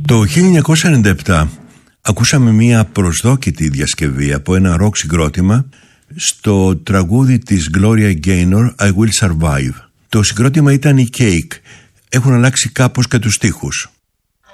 Το 1997 ακούσαμε μια προσδόκητη διασκευή από ένα ροκ συγκρότημα στο τραγούδι της Gloria Gaynor I Will Survive. Το συγκρότημα ήταν η Cake. Έχουν αλλάξει κάπως και τους στίχους.